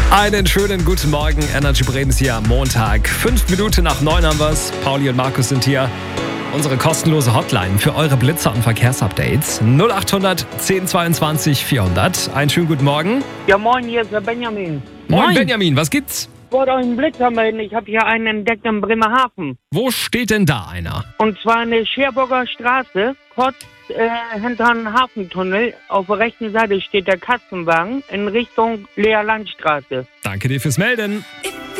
Einen schönen guten Morgen, Energy Bremen hier am Montag. 5 Minuten nach 9 haben wir's. Pauli und Markus sind hier. Unsere kostenlose Hotline für eure Blitzer- und Verkehrsupdates. 0800 1022 400. Einen schönen guten Morgen. Ja, moin, hier ist der Benjamin. Moin Benjamin, was gibt's? Ich wollte euch einen Blitzer melden. Ich habe hier einen entdeckt in Bremerhaven. Wo steht denn da einer? Und zwar eine Scherburger Straße, kurz hinter einem Hafentunnel. Auf der rechten Seite steht der Katzenwagen in Richtung Lea Landstraße. Danke dir fürs Melden.